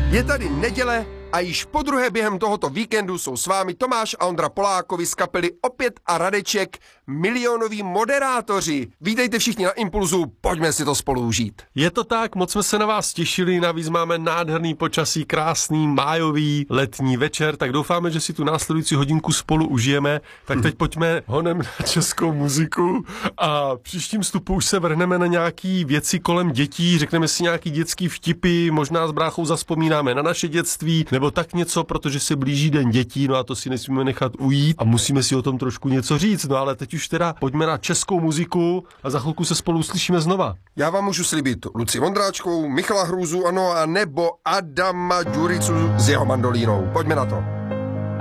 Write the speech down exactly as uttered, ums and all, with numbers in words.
Je tady neděle a již podruhé během tohoto víkendu jsou s vámi Tomáš a Ondra Polákovi z kapely Opět a Radeček, milionoví moderátoři. Vítejte všichni na Impulzu, pojďme si to spolu užít. Je to tak, moc jsme se na vás těšili, navíc máme nádherný počasí, krásný májový letní večer, tak doufáme, že si tu následující hodinku spolu užijeme. Tak teď pojďme honem na českou muziku a v příštím vstupu už se vrhneme na nějaký věci kolem dětí, řekneme si nějaký dětský vtipy, možná s bráchou zazpomínáme na naše dětství, nebo tak něco, protože se blíží den dětí, no a to si nesmíme nechat ujít a musíme si o tom trošku něco říct, no ale teď už teda pojďme na českou muziku a za chvilku se spolu uslyšíme znova. Já vám můžu slíbit Luci Vondráčkovou, Michala Hrůzu, ano, a nebo Adama Ďuricu s jeho mandolínou. Pojďme na to.